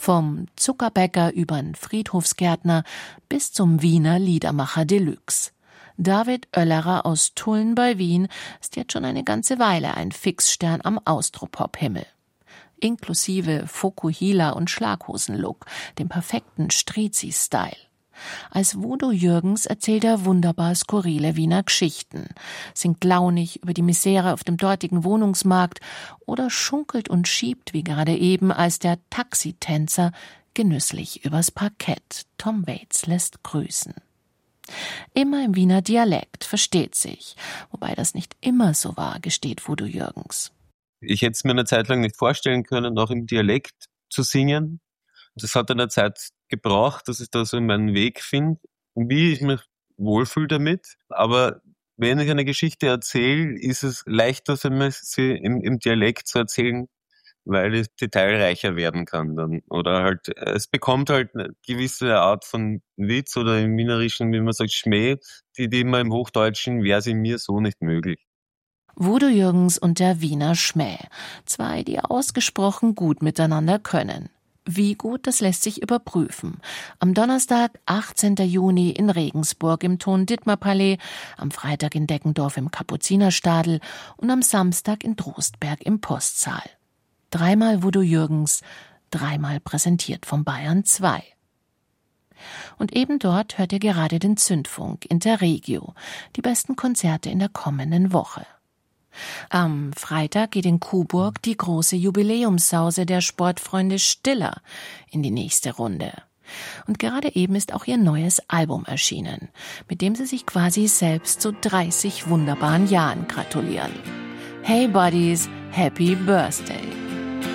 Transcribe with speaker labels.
Speaker 1: Vom Zuckerbäcker übern Friedhofsgärtner bis zum Wiener Liedermacher Deluxe. David Oellerer aus Tulln bei Wien ist jetzt schon eine ganze Weile ein Fixstern am Austropop-Himmel. Inklusive Fokuhila und Schlaghosen-Look, dem perfekten Strizi-Style. Als Voodoo Jürgens erzählt er wunderbar skurrile Wiener Geschichten, singt launig über die Misere auf dem dortigen Wohnungsmarkt oder schunkelt und schiebt, wie gerade eben, als der Taxitänzer genüsslich übers Parkett. Tom Waits lässt grüßen. Immer im Wiener Dialekt, versteht sich. Wobei das nicht immer so war, gesteht Voodoo Jürgens.
Speaker 2: Ich hätte es mir eine Zeit lang nicht vorstellen können, auch im Dialekt zu singen. Das hat eine Zeit gebraucht, dass ich da so meinen Weg finde, wie ich mich wohlfühle damit. Aber wenn ich eine Geschichte erzähle, ist es leichter für mich, sie im Dialekt zu erzählen, weil ich detailreicher werden kann dann. Oder halt, es bekommt halt eine gewisse Art von Witz oder im Wienerischen, wie man sagt, Schmäh, die man im Hochdeutschen wäre sie mir so nicht möglich.
Speaker 1: Voodoo Jürgens und der Wiener Schmäh. Zwei, die ausgesprochen gut miteinander können. Wie gut, das lässt sich überprüfen. Am Donnerstag, 18. Juni in Regensburg im Thon-Dittmar-Palais, am Freitag in Deggendorf im Kapuzinerstadel und am Samstag in Trostberg im Postsaal. 3-mal Voodoo Jürgens, 3-mal präsentiert vom Bayern 2. Und eben dort hört ihr gerade den Zündfunk Interregio, die besten Konzerte in der kommenden Woche. Am Freitag geht in Coburg die große Jubiläumssause der Sportfreunde Stiller in die nächste Runde. Und gerade eben ist auch ihr neues Album erschienen, mit dem sie sich quasi selbst zu 30 wunderbaren Jahren gratulieren. Hey Buddies, Happy Birthday!